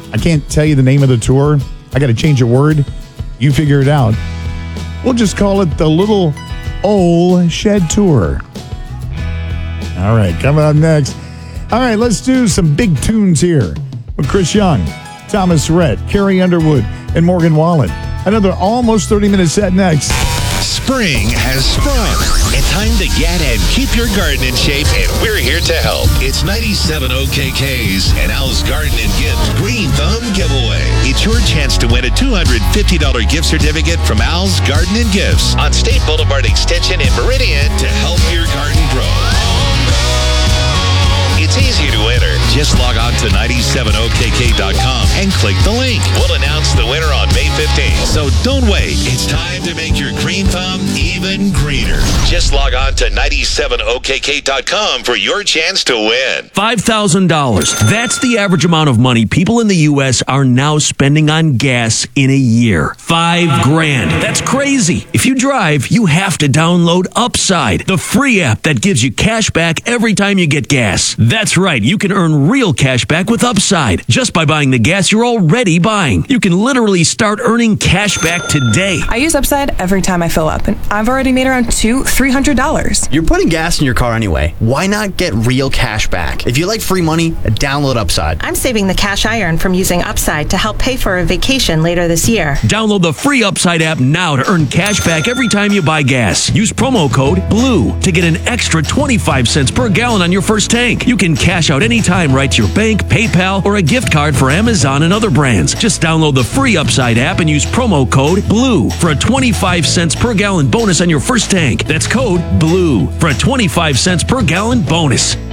I can't tell you the name of the tour. I got to change a word. You figure it out. We'll just call it the Little Ole Shed Tour. All right, coming up next. All right, let's do some big tunes here with Chris Young, Thomas Rhett, Carrie Underwood, and Morgan Wallen. Another almost 30-minute set next. Spring has sprung. It's time to get and keep your garden in shape, and we're here to help. It's 97 OKK's and Al's Garden and Gift Green Thumb Giveaway. It's your chance to win a $250 gift certificate from Al's Garden and Gifts on State Boulevard Extension in Meridian to help your garden grow. It's easy to enter. Just log on to 97okk.com and click the link. We'll announce the winner on May 15th. So don't wait. It's time to make your green thumb even greener. Just log on to 97okk.com for your chance to win. $5,000. That's the average amount of money people in the U.S. are now spending on gas in a year. $5,000. That's crazy. If you drive, you have to download Upside, the free app that gives you cash back every time you get gas. That's right. You can earn real cash back with Upside just by buying the gas you're already buying. You can literally start earning cash back today. I use Upside every time I fill up, and I've already made around $300. You're putting gas in your car anyway. Why not get real cash back? If you like free money, download Upside. I'm saving the cash I earn from using Upside to help pay for a vacation later this year. Download the free Upside app now to earn cash back every time you buy gas. Use promo code BLUE to get an extra 25 cents per gallon on your first tank. You can cash out anytime right to your bank, PayPal, or a gift card for Amazon and other brands. Just download the free Upside app and use promo code BLUE for a 25 cents per gallon bonus on your first tank. That's code BLUE for a 25 cents per gallon bonus.